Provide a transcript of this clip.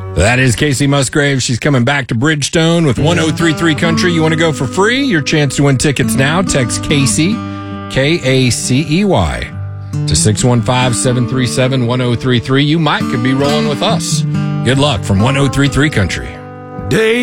That is Casey Musgrave. She's coming back to Bridgestone with 1033 Country. You want to go for free? Your chance to win tickets now. Text Casey, K-A-C-E-Y, to 615-737-1033. You could be rolling with us. Good luck from 1033 Country.